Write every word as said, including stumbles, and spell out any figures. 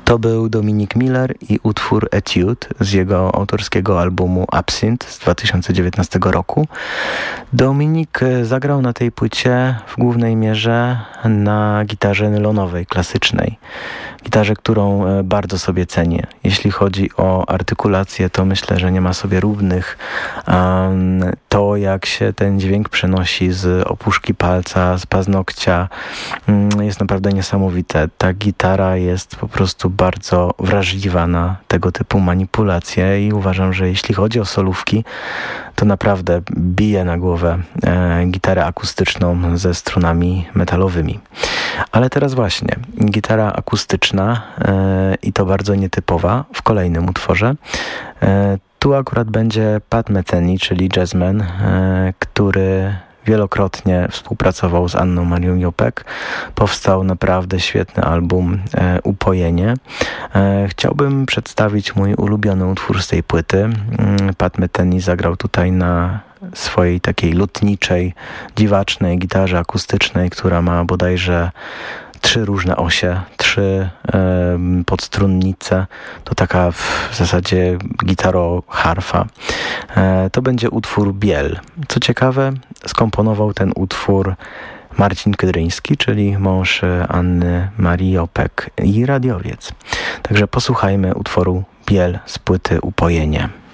To był Dominik Miller i utwór Etude z jego autorskiego albumu Absinthe z dwa tysiące dziewiętnastego roku. Dominik zagrał na tej płycie w głównej mierze na gitarze nylonowej, klasycznej. Gitarze, którą bardzo sobie cenię. Jeśli chodzi o artykulację, to myślę, że nie ma sobie równych. To, jak się ten dźwięk przenosi z opuszki palca, z paznokcia, jest naprawdę niesamowite. Ta gitara jest po prostu bardzo wrażliwa na tego typu manipulacje i uważam, że jeśli chodzi o solówki, to naprawdę bije na głowę e, gitarę akustyczną ze strunami metalowymi. Ale teraz właśnie, gitara akustyczna e, i to bardzo nietypowa w kolejnym utworze. E, tu akurat będzie Pat Metheny, czyli jazzman, e, który wielokrotnie współpracował z Anną Marią Jopek. Powstał naprawdę świetny album e, Upojenie. E, chciałbym przedstawić mój ulubiony utwór z tej płyty. Pat Metheny zagrał tutaj na swojej takiej lutniczej, dziwacznej gitarze akustycznej, która ma bodajże trzy różne osie, trzy e, podstrunnice. To taka w zasadzie gitaro-harfa. E, to będzie utwór Biel. Co ciekawe, skomponował ten utwór Marcin Kydryński, czyli mąż Anny Marii Jopek i radiowiec. Także posłuchajmy utworu Biel z płyty Upojenie.